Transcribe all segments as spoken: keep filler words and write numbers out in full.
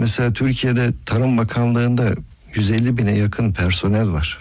Mesela Türkiye'de Tarım Bakanlığı'nda yüz elli bine yakın personel var.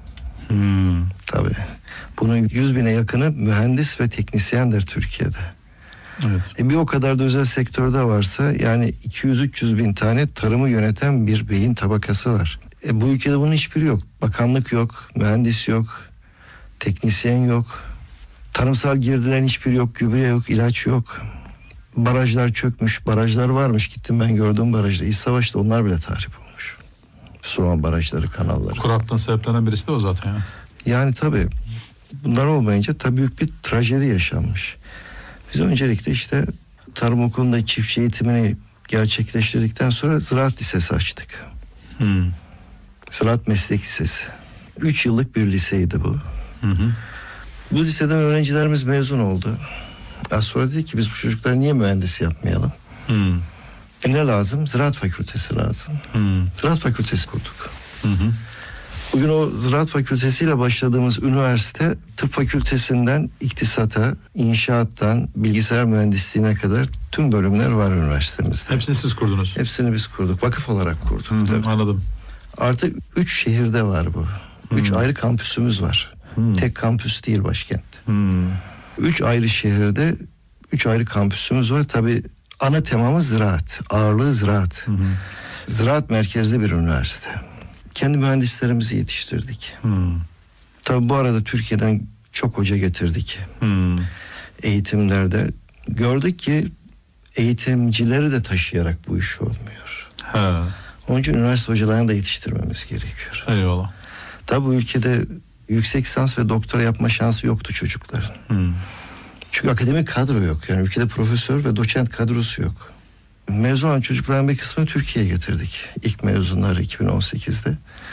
Hmm. Tabii. Bunun yüz bine yakını mühendis ve teknisyendir Türkiye'de. Evet. E bir o kadar da özel sektörde varsa yani iki yüz üç yüz bin tane tarımı yöneten bir beyin tabakası var. E bu ülkede bunun hiçbiri yok. Bakanlık yok, mühendis yok, teknisyen yok. Tarımsal girdilerin hiçbiri yok, gübre yok, ilaç yok. Barajlar çökmüş, barajlar varmış. Gittim ben gördüm barajda. İç Savaş'ta onlar bile tahrip olmuş. Sulaman barajları, kanalları. Kuraklığın sebeplerinden birisi de o zaten ya. Yani tabii bunlar olmayınca tabii büyük bir trajedi yaşanmış. Biz öncelikle işte tarım okulunda çiftçi eğitimini gerçekleştirdikten sonra ziraat lisesi açtık. Hmm. Ziraat meslek lisesi. Üç yıllık bir liseydi bu. Hı hı. Bu liseden öğrencilerimiz mezun oldu. Az sonra dedik ki biz bu çocukları niye mühendis yapmayalım? Hmm. E ne lazım? Ziraat fakültesi lazım. Hmm. Ziraat fakültesi kurduk. Hı hı. Bugün o ziraat fakültesiyle başladığımız üniversite tıp fakültesinden iktisata, inşaattan bilgisayar mühendisliğine kadar tüm bölümler var üniversitemizde. Hepsini siz kurdunuz. Hepsini biz kurduk. Vakıf olarak kurduk. Hı hı, anladım. Artık üç şehirde var bu. Üç Hı. ayrı kampüsümüz var. Hı. Tek kampüs değil başkentte. Hı. Üç ayrı şehirde üç ayrı kampüsümüz var. Tabii ana temamız ziraat. Ağırlığı ziraat. Hı hı. Ziraat merkezli bir üniversite. Kendi mühendislerimizi yetiştirdik. Hı. Tabii bu arada Türkiye'den çok hoca getirdik. Hı. Eğitimlerde. Gördük ki eğitimcileri de taşıyarak bu iş olmuyor. Ha. Onun için üniversite hocalarını da yetiştirmemiz gerekiyor. Eyvallah. Tabii bu ülkede yüksek lisans ve doktora yapma şansı yoktu çocukların. Hı. Çünkü akademik kadro yok. Yani ülkede profesör ve doçent kadrosu yok. Mezun olan çocukların bir kısmını Türkiye'ye getirdik. İlk mezunları iki bin on sekizde.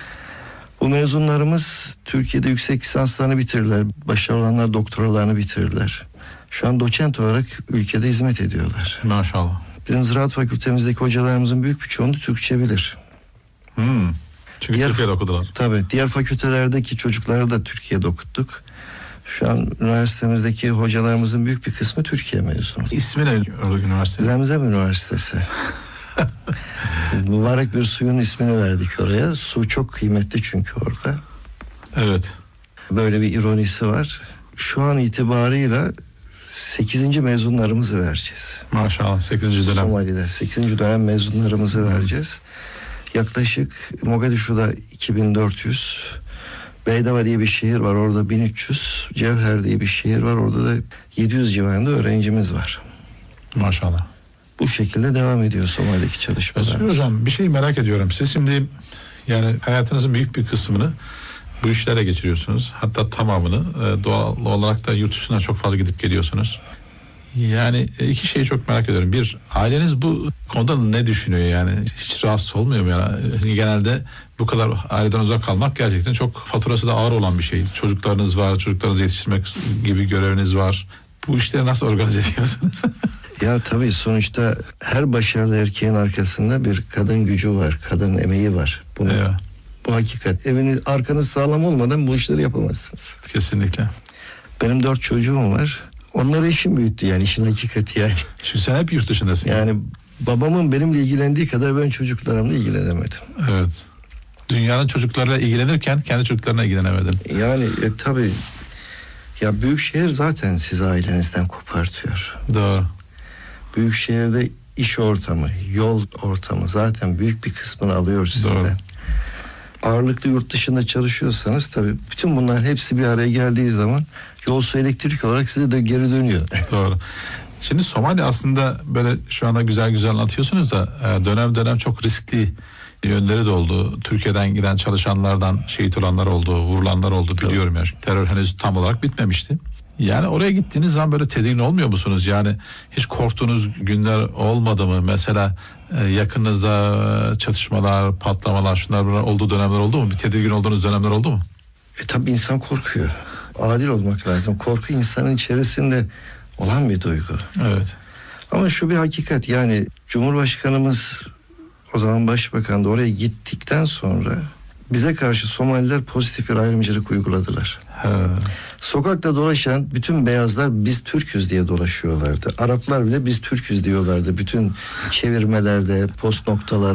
Bu mezunlarımız Türkiye'de yüksek lisanslarını bitirirler. Başarılı olanlar doktoralarını bitirirler. Şu an doçent olarak ülkede hizmet ediyorlar. Maşallah. Bizim ziraat fakültemizdeki hocalarımızın büyük bir çoğunluğu Türkçe bilir. Hı. Çünkü Diğer- Türkiye'de okudular. Tabii diğer fakültelerdeki çocukları da Türkiye'de okuttuk. Şu an üniversitemizdeki hocalarımızın büyük bir kısmı Türkiye mezunu. İsmi ne üniversite? Zemzem Üniversitesi. Biz mübarek bir suyun ismini verdik oraya. Su çok kıymetli çünkü orada. Evet. Böyle bir ironisi var. Şu an itibarıyla sekizinci mezunlarımızı vereceğiz. Maşallah sekizinci dönem. Somali'de sekizinci dönem mezunlarımızı vereceğiz. Yaklaşık Mogadishu'da iki bin dört yüz, Beydava diye bir şehir var, orada bin üç yüz, Cevher diye bir şehir var, orada da yedi yüz civarında öğrencimiz var. Maşallah. Bu şekilde devam ediyor Somali'deki Özgür çalışmalarımız. Hocam bir şey merak ediyorum. Siz şimdi yani hayatınızın büyük bir kısmını bu işlere geçiriyorsunuz. Hatta tamamını e, doğal olarak da yurt dışına çok fazla gidip geliyorsunuz. Yani e, iki şeyi çok merak ediyorum. Bir, aileniz bu konuda ne düşünüyor yani? Hiç rahatsız olmuyor mu yani? Genelde bu kadar aileden uzak kalmak gerçekten çok faturası da ağır olan bir şey. Çocuklarınız var, çocuklarınızı yetiştirmek gibi göreviniz var. Bu işleri nasıl organize ediyorsunuz? Ya tabii sonuçta her başarılı erkeğin arkasında bir kadın gücü var, kadın emeği var. Bunu, Evet. Bu hakikat. Eviniz, arkanız sağlam olmadan bu işleri yapamazsınız. Kesinlikle. Benim dört çocuğum var. Onları işim büyüttü yani, işin hakikati yani. Şimdi sen hep yurt dışındasın. Yani babamın benimle ilgilendiği kadar ben çocuklarımla ilgilenemedim. Evet. Dünyanın çocuklarıyla ilgilenirken kendi çocuklarına ilgilenemedin. Yani e, tabii ya büyük şehir zaten sizi ailenizden kopartıyor. Doğru. Büyük şehirde iş ortamı, yol ortamı zaten büyük bir kısmını alıyor sizden. Doğru. Ağırlıklı yurt dışında çalışıyorsanız tabii bütün bunlar hepsi bir araya geldiği zaman yol su elektrik olarak size de geri dönüyor. Doğru. Şimdi Somali aslında böyle şu anda güzel güzel anlatıyorsunuz da dönem dönem çok riskli yönleri de oldu. Türkiye'den giden çalışanlardan şehit olanlar oldu, vurulanlar oldu biliyorum ya. Çünkü terör henüz tam olarak bitmemişti. Yani oraya gittiğiniz zaman böyle tedirgin olmuyor musunuz? Yani hiç korktuğunuz günler olmadı mı? Mesela yakınınızda çatışmalar, patlamalar, şunlar bunlar olduğu dönemler oldu mu? Bir tedirgin olduğunuz dönemler oldu mu? E tabii insan korkuyor. Adil olmak lazım. Korku insanın içerisinde olan bir duygu. Evet. Ama şu bir hakikat, yani Cumhurbaşkanımız, o zaman Başbakan da oraya gittikten sonra bize karşı Somaliler pozitif bir ayrımcılık uyguladılar. He. Sokakta dolaşan bütün beyazlar biz Türk'üz diye dolaşıyorlardı. Araplar bile biz Türk'üz diyorlardı. Bütün çevirmelerde, post noktalar